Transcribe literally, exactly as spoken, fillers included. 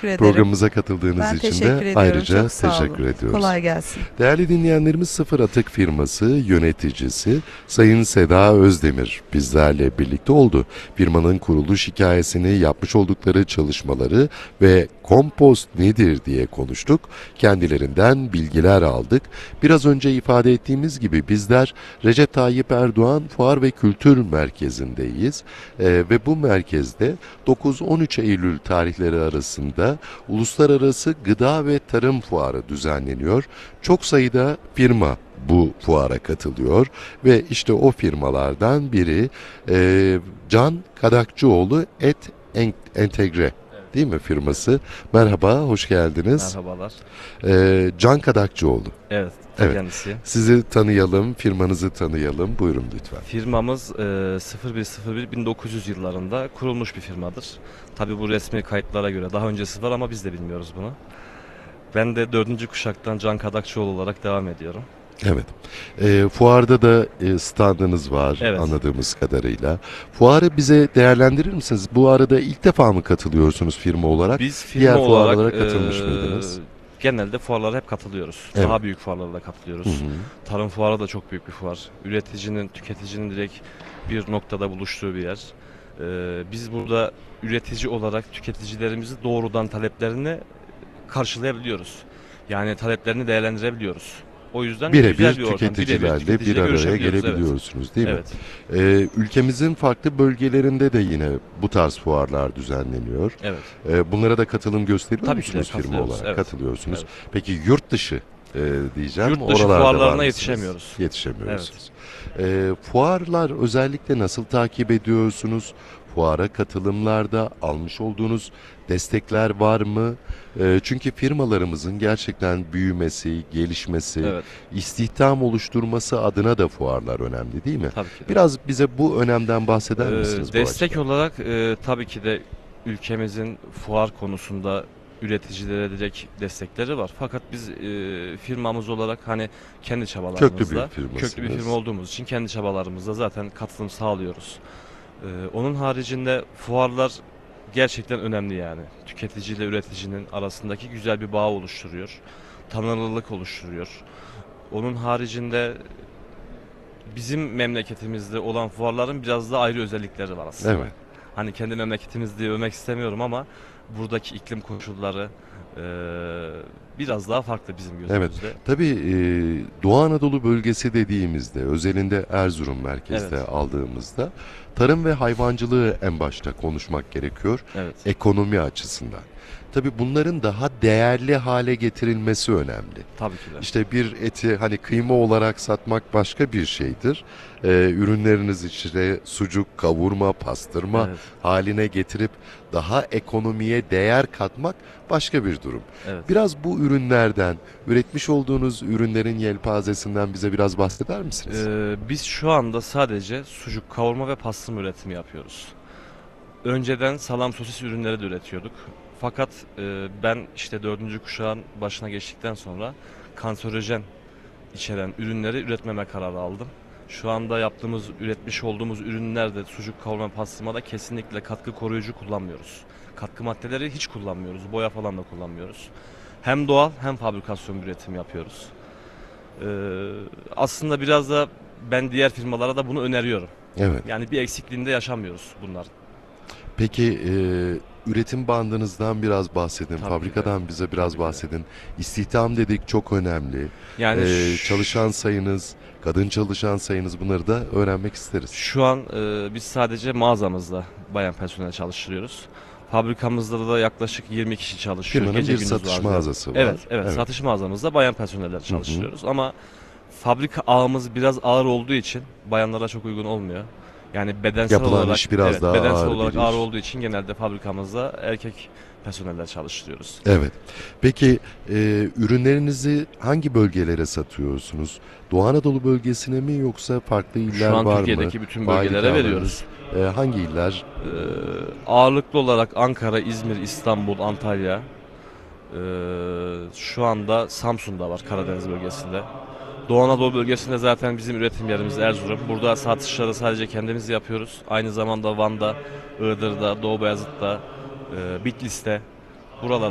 teşekkür ederim. Programımıza katıldığınız Ben için teşekkür de ediyorum. ayrıca Çok sağ olun. teşekkür ediyoruz. Kolay gelsin. Değerli dinleyenlerimiz, Sıfır Atık firması yöneticisi Sayın Seda Özdemir bizlerle birlikte oldu. Firmanın kuruluş hikayesini, yapmış oldukları çalışmaları ve kompost nedir diye konuştuk. Kendilerinden bilgiler aldık. Biraz önce ifade ettiğimiz gibi bizler Recep Tayyip Erdoğan Fuar ve Kültür Merkezi'ndeyiz. Ee, ve bu merkezde dokuz on üç Eylül tarihleri arasında Uluslararası Gıda ve Tarım Fuarı düzenleniyor. Çok sayıda firma bu fuara katılıyor ve işte o firmalardan biri e, Can Kadakçıoğlu Et Entegre, değil mi firması? Merhaba, hoş geldiniz. Merhabalar. Ee, Can Kadakçıoğlu. Evet, ta Evet. kendisi. Sizi tanıyalım, firmanızı tanıyalım. Buyurun lütfen. Firmamız e, sıfır bir sıfır bir bin dokuz yüz yıllarında kurulmuş bir firmadır. Tabii bu resmi kayıtlara göre daha öncesi var ama biz de bilmiyoruz bunu. Ben de dördüncü kuşaktan Can Kadakçıoğlu olarak devam ediyorum. Evet. Ee, fuarda da e, standınız var, Evet. anladığımız kadarıyla. Fuarı bize değerlendirir misiniz? Bu arada ilk defa mı katılıyorsunuz firma olarak? Biz firma Diğer olarak fuarlara katılmış e, mıydınız? genelde fuarlara hep katılıyoruz. Evet. Daha büyük fuarlara da katılıyoruz. Hı hı. Tarım fuarı da çok büyük bir fuar. Üreticinin, tüketicinin direkt bir noktada buluştuğu bir yer. Ee, biz burada üretici olarak tüketicilerimizi doğrudan taleplerini karşılayabiliyoruz. Yani taleplerini değerlendirebiliyoruz. O yüzden Birebir güzel bir ortam. tüketicilerle bir tüketiciyle araya görüşebiliyoruz, gelebiliyorsunuz, değil mi? evet. Ee, ülkemizin farklı bölgelerinde de yine bu tarz fuarlar düzenleniyor. Evet. Ee, bunlara da katılım gösteriyor Tabii ki de musunuz firma katılıyoruz, olarak? evet. Katılıyorsunuz. Evet. Peki yurt dışı e, diyeceğim. Yurt dışı oralarda var fuarlarına mısınız? yetişemiyoruz. Yetişemiyorsunuz. Ee, fuarlar özellikle nasıl takip ediyorsunuz? Fuara katılımlarda almış olduğunuz destekler var mı? Ee, çünkü firmalarımızın gerçekten büyümesi, gelişmesi, Evet. istihdam oluşturması adına da fuarlar önemli, değil mi? Tabii ki de. Biraz bize bu önemden bahseder Ee, misiniz bu destek açıdan? olarak e, tabii ki de ülkemizin fuar konusunda üreticilere direkt destekleri var. Fakat biz e, firmamız olarak hani kendi çabalarımızla Köklü bir firmasınız. köklü bir firma olduğumuz için kendi çabalarımızla zaten katılım sağlıyoruz. Ee, onun haricinde fuarlar gerçekten önemli yani. Tüketici ile üreticinin arasındaki güzel bir bağ oluşturuyor. Tanınırlık oluşturuyor. Onun haricinde bizim memleketimizde olan fuarların biraz da ayrı özellikleri var aslında. Evet. Hani kendi memleketimiz diye övmek istemiyorum ama buradaki iklim koşulları e, biraz daha farklı bizim gözümüzde. Tabii e, Doğu Anadolu bölgesi dediğimizde, özelinde Erzurum merkezde Evet. aldığımızda tarım ve hayvancılığı en başta konuşmak gerekiyor. Evet. Ekonomi açısından. Tabii bunların daha değerli hale getirilmesi önemli. Tabii ki de. İşte bir eti hani kıyma olarak satmak başka bir şeydir. Ee, ürünleriniz içine sucuk, kavurma, pastırma Evet. haline getirip daha ekonomiye değer katmak başka bir durum. Evet. Biraz bu ürünlerden, üretmiş olduğunuz ürünlerin yelpazesinden bize biraz bahseder misiniz? Ee, biz şu anda sadece sucuk, kavurma ve pastırma üretimi yapıyoruz. Önceden salam, sosis ürünleri de üretiyorduk. Fakat e, ben işte dördüncü kuşağın başına geçtikten sonra kanserojen içeren ürünleri üretmeme kararı aldım. Şu anda yaptığımız, üretmiş olduğumuz ürünlerde sucuk, kavurma, pastırmada kesinlikle katkı koruyucu kullanmıyoruz. Katkı maddeleri hiç kullanmıyoruz. Boya falan da kullanmıyoruz. Hem doğal hem fabrikasyon bir üretim yapıyoruz. Ee, aslında biraz da ben diğer firmalara da bunu öneriyorum. Evet. Yani bir eksikliğinde yaşamıyoruz bunlar. Peki e, üretim bandınızdan biraz bahsedin, Tabii fabrikadan ki de. bize biraz Tabii ki de. bahsedin. İstihdam dedik, çok önemli. Yani Ee, ş- çalışan sayınız, kadın çalışan sayınız, bunları da öğrenmek isteriz. şu an e, biz sadece mağazamızda bayan personel çalıştırıyoruz. Fabrikamızda da yaklaşık yirmi kişi çalışıyor. Firmanın Gece bir gündüz satış vardiya. mağazası var. Evet, evet, satış mağazamızda bayan personeller hı. çalıştırıyoruz ama fabrika ağımız biraz ağır olduğu için bayanlara çok uygun olmuyor. Yani bedensel Yapılan olarak iş biraz evet, daha bedensel ağır olarak bir ağır iş. olduğu için genelde fabrikamızda erkek personeller çalıştırıyoruz. Evet. Peki e, ürünlerinizi hangi bölgelere satıyorsunuz? Doğu Anadolu bölgesine mi yoksa farklı iller Şu an var mı? Türkiye'deki bütün bölgelere Fabrikalarınız, veriyoruz. e, hangi iller? Ee, ağırlıklı olarak Ankara, İzmir, İstanbul, Antalya. Ee, şu anda Samsun'da var, Karadeniz bölgesinde. Doğu Anadolu bölgesinde zaten bizim üretim yerimiz Erzurum. Burada satışları sadece kendimiz yapıyoruz. Aynı zamanda Van'da, Iğdır'da, Doğu Beyazıt'ta, e, Bitlis'te buralara